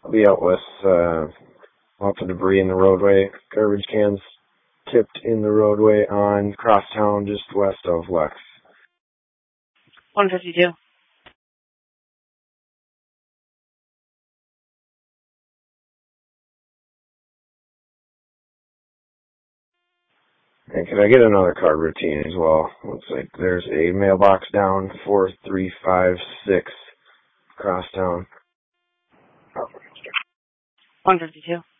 I'll be out with lots of debris in the roadway. Garbage cans tipped in the roadway on Crosstown, just west of Lex. 152. And can I get another card routine as well? Looks like there's a mailbox down, 4356 Crosstown. 152.